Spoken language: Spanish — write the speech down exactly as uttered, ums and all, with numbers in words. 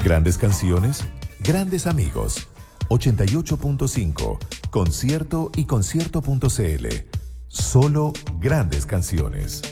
Grandes canciones, grandes amigos. ochenta y ocho punto cinco, Concierto y concierto punto c l. Solo grandes canciones.